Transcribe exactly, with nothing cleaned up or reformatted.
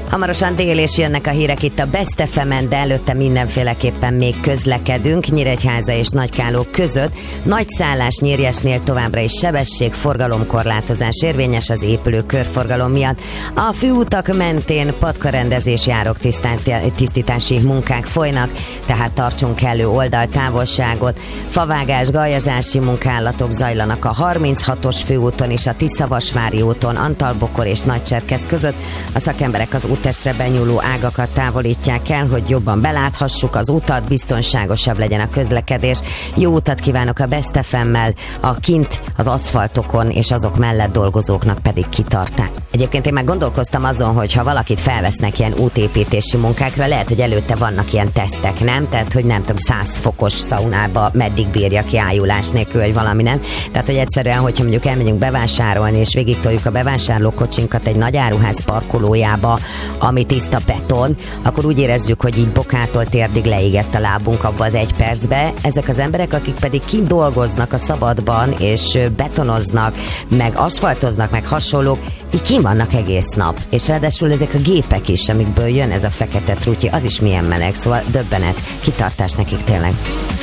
Hamarosan dél és jönnek a hírek itt a Best ef emen, de előtte mindenféleképpen még közlekedünk. Nyíregyháza és Nagykáló között Nagyszállás Nyírjesnél továbbra is sebesség, forgalomkorlátozás érvényes az épülő körforgalom miatt. A főutak mentén patkarendezés, járok tisztítási munkák folynak, tehát tartsunk kellő oldaltávolságot. Favágás, galjazási munkálatok zajlanak a harminchatos főúton és a Tiszavasvári úton, Antalbokor és Nagycserkesz között. A szakemberek az útestre benyúló ágakat távolítják el, hogy jobban beláthassuk az utat, biztonságosabb legyen a közlekedés. Jó utat kívánok a Best ef emmel, a kint az aszfaltokon és azok mellett dolgozóknak pedig kitartás. Egyébként én meg gondolkoztam azon, hogy ha valakit felvesznek ilyen útépítési munkákra, lehet, hogy előtte vannak ilyen tesztek, nem? Tehát, hogy nem tudom, száz fokos szaunába meddig bírja ki ájulás nélkül, vagy valami, nem? Tehát, hogy egyszerűen, hogyha mondjuk elmegyünk bevásárolni, és végigtoljuk a bevásárlókocsinkat egy nagy áruház parkolójába, ami tiszta beton, akkor úgy érezzük, hogy így bokától térdig leégett a lábunk abba az egy percbe. Ezek az emberek, akik pedig kint dolgoznak a szabadban, és betonoznak, meg aszfaltoznak, meg hasonlók, így kint vannak egész nap. És ráadásul ezek a gépek is, amikből jön ez a fekete trutyi, az is milyen meleg, szóval döbbenet, kitartás nekik tényleg.